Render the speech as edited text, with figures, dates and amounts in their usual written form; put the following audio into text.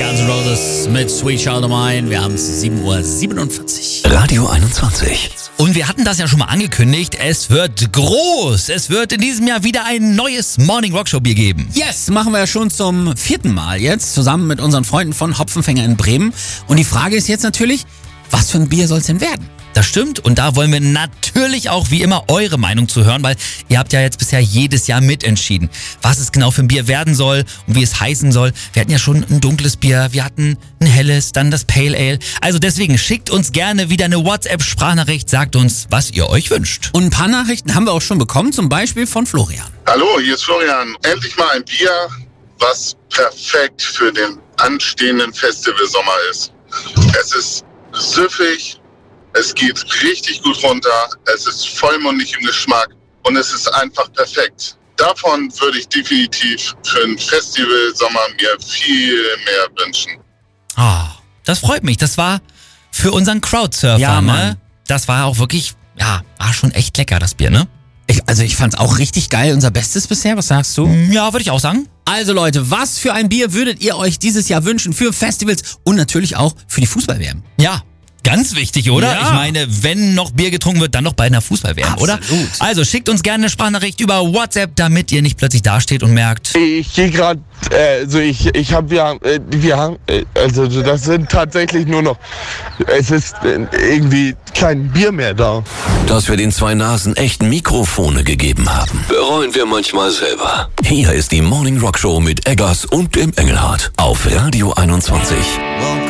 Guns N' Roses mit Sweet Child of Mine. Wir haben es 7:47 Uhr. Radio 21. Und wir hatten das ja schon mal angekündigt. Es wird groß. Es wird in diesem Jahr wieder ein neues Morning Rockshow Bier geben. Yes, machen wir ja schon zum 4. Mal jetzt, zusammen mit unseren Freunden von Hopfenfänger in Bremen. Und die Frage ist jetzt natürlich, was für ein Bier soll es denn werden? Das stimmt und da wollen wir natürlich auch wie immer eure Meinung zu hören, weil ihr habt ja jetzt bisher jedes Jahr mitentschieden, was es genau für ein Bier werden soll und wie es heißen soll. Wir hatten ja schon ein dunkles Bier, wir hatten ein helles, dann das Pale Ale. Also deswegen schickt uns gerne wieder eine WhatsApp-Sprachnachricht, sagt uns, was ihr euch wünscht. Und ein paar Nachrichten haben wir auch schon bekommen, zum Beispiel von Florian. Hallo, hier ist Florian. Endlich mal ein Bier, was perfekt für den anstehenden Festivalsommer ist. Es ist süffig, es geht richtig gut runter, es ist vollmundig im Geschmack und es ist einfach perfekt. Davon würde ich definitiv für einen Festivalsommer mir viel mehr wünschen. Das freut mich. Das war für unseren Crowdsurfer, Ja, Mann. ne? Das war auch wirklich, ja, war schon echt lecker, das Bier, ne? Ich fand's auch richtig geil, unser Bestes bisher, was sagst du? Ja, würde ich auch sagen. Also Leute, was für ein Bier würdet ihr euch dieses Jahr wünschen für Festivals und natürlich auch für die Fußball-WM? Ja, ganz wichtig, oder? Ja. Ich meine, wenn noch Bier getrunken wird, dann noch bei einer Fußball-WM, oder? Absolut. Also schickt uns gerne eine Sprachnachricht über WhatsApp, damit ihr nicht plötzlich dasteht und merkt, Ich gehe gerade, also das sind tatsächlich nur noch, es ist irgendwie kein Bier mehr da. Dass wir den zwei Nasen echt Mikrofone gegeben haben, bereuen wir manchmal selber. Hier ist die Morning Rock Show mit Eggers und dem Engelhardt auf Radio 21.